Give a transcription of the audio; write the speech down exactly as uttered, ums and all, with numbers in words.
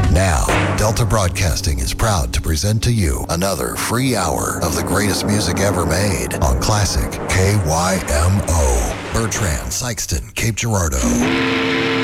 Now, Delta Broadcasting is proud to present to you another free hour of the greatest music ever made on Classic K Y M O. Bertrand, Sykeston, Cape Girardeau.